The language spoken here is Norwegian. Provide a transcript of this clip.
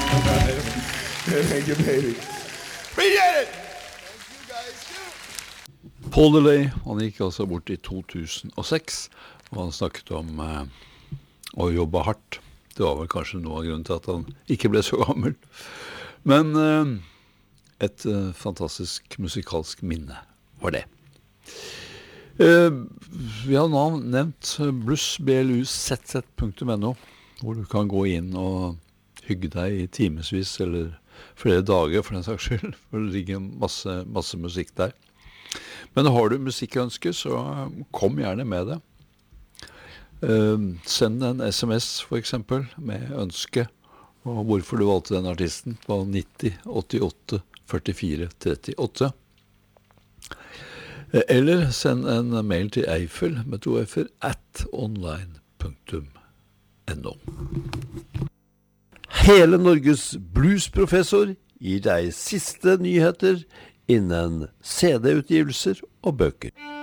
Thank you, baby. Appreciate it! Paul DeLay, han gikk altså bort i 2006, og han snakket om å jobbe hardt. Det var vel kanskje noe av grunnen til at han ikke ble så gammel. Men et fantastisk musikalsk minne var det. Vi har nå nevnt bluesbluszz.no, hvor du kan gå inn og hygge deg i timesvis, eller flere dager for den saks skyld, for det ligger masse musikk der. Men har du musikkønsker, så kom gjerne med det. Send en SMS for eksempel, med ønske, og hvorfor du valgte den artisten, på 90 88 44 38. Eller send en mail til Eiffel med 2 f-er @online.no. Hele Norges bluesprofessor gir deg siste nyheter innen CD-utgivelser og bøker.